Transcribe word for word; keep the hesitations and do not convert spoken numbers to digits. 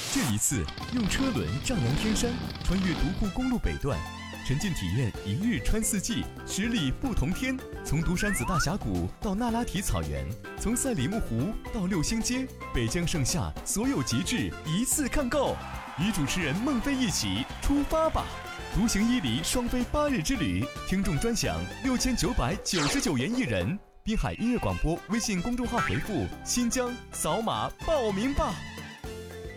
这一次，用车轮丈量天山，穿越独库公路北段，沉浸体验一日穿四季，十里不同天。从独山子大峡谷到那拉提草原，从赛里木湖到六星街，北疆盛夏，所有极致一次看够。与主持人孟非一起出发吧！独行伊犁双飞八日之旅，听众专享六千九百九十九元一人。滨海音乐广播微信公众号回复“新疆”，扫码报名吧。